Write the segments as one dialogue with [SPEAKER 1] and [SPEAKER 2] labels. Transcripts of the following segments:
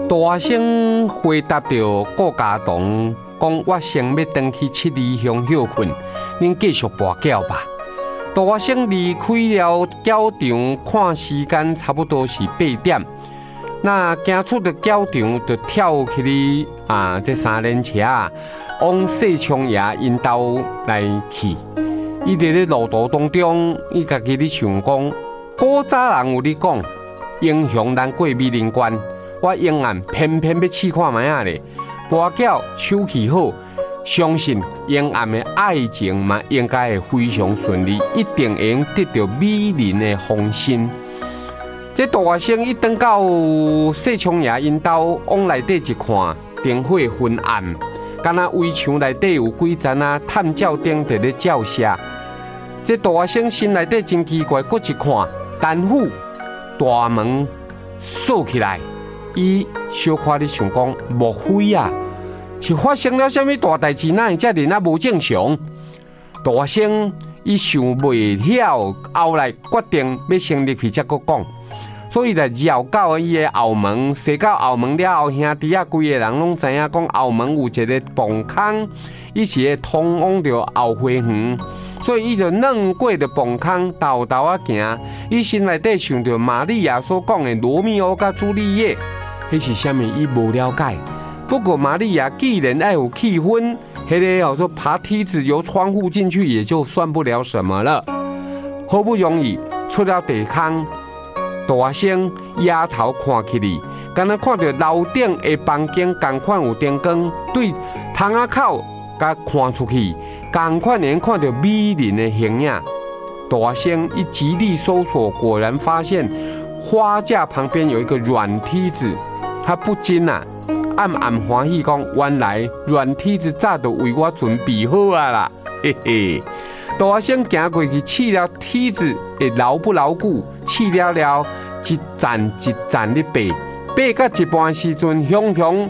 [SPEAKER 1] 大外甥回答着顾家堂，讲我先要回去七里乡休困，恁继续跋筊吧。大外甥离开了教场，看时间差不多是8点。那行出了教场，就跳起哩这3轮车往细昌爷因兜来去。伊伫咧路途当中，伊家己咧想讲，古早人有咧讲，英雄难过美人关。我永远偏偏要试看卖啊咧，跋筊手气好。相信永暗的爱情嘛，应该会非常顺利，一定会得到美人的芳心。这大外甥一登到细昌爷因兜，往内底一看，灯火昏暗，敢若围墙内底有几盏探照灯伫咧照射。这大外甥心内底真奇怪，搁一看，单户大门锁起来，伊小可咧想讲，莫非啊？是发生了什么大代志？哪会遮尔无正常？大外甥伊想袂晓，后来决定要先入去才搁讲，所以就绕到伊的后门，踅到后门了后，兄弟规个人拢知影讲后门有一个洞坑，伊是会通往着后花园，所以伊就软过着洞坑，豆豆行。伊心内底想着玛利亚所讲的罗密欧甲朱丽叶，迄是啥物？伊无了解。不过玛利亚既然爱有气氛，迄个叫做爬梯子由窗户进去也就算不了什么了。好不容易出了地坑，大声仰头看起哩，敢若看到楼顶的房间同款有灯光，对窗仔口甲看出去，同款能看到美人的形影。大声一极力搜索，果然发现花架旁边有一个软梯子，他不禁暗暗欢喜讲，原来软梯子早就为我准备好啊啦，嘿嘿。大声行过去，试了梯子会牢不牢固，试了一站一站的爬，爬到一半时阵，熊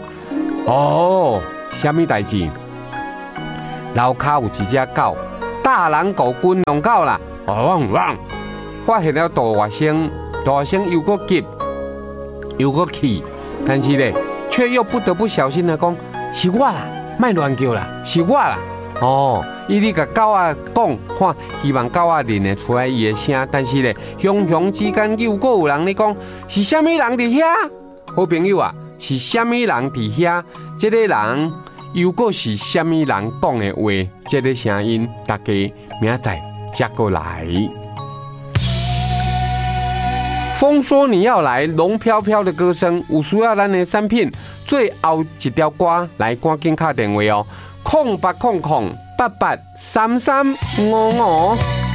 [SPEAKER 1] 什么代志？楼骹有一只狗，大狼狗、军狼狗啦，汪汪！发现了大外甥又搁急又搁气，但是咧。却又不得不小心的讲，是我啦，莫乱叫啦，是我啦。伊咧甲狗讲，看希望狗认得出来伊的声，但是咧，熊之间又搁有人咧讲，是虾米人伫遐？好朋友啊，是虾米人伫遐？这个人又搁是虾米人讲的话？这个声音，大家明仔再过来。风说你要来，龙飘飘的歌声，有需要咱的产品，最后一条歌来赶紧打电话哦，0800883355。